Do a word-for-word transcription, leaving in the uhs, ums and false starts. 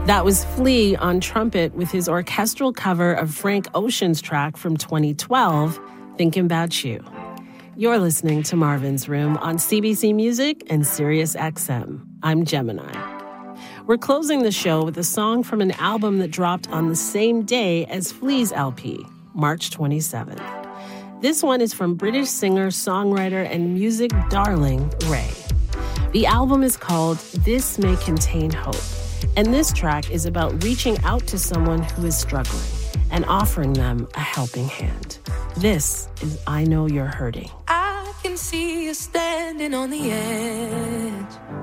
That was Flea on trumpet with his orchestral cover of Frank Ocean's track from twenty twelve, Thinking About You. You're listening to Marvin's Room on C B C Music and Sirius X M. I'm Gemini. We're closing the show with a song from an album that dropped on the same day as Flea's L P, March twenty-seventh. This one is from British singer, songwriter, and music darling Ray. The album is called This May Contain Hope, and this track is about reaching out to someone who is struggling and offering them a helping hand. This is I Know You're Hurting. I can see you standing on the edge,